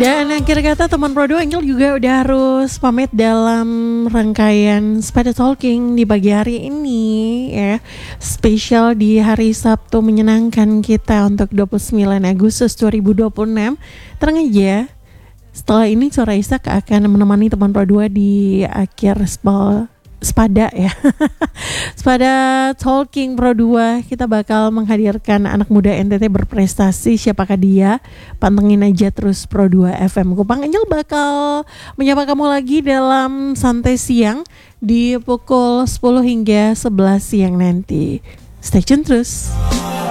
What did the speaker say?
Dan akhir kata teman Pro 2 Angel juga udah harus pamit dalam rangkaian Spada Talking di pagi hari ini ya. Spesial di hari Sabtu menyenangkan kita untuk 29 Agustus 2026. Tenang aja, setelah ini Suara Isak akan menemani teman Pro 2 di akhir Spada ya. Spada Talking Pro 2 kita bakal menghadirkan anak muda NTT berprestasi. Siapakah dia? Pantengin aja terus Pro 2 FM. Kupang Angel bakal menyapa kamu lagi dalam Santai Siang di pukul 10 hingga 11 siang nanti. Stay tune terus.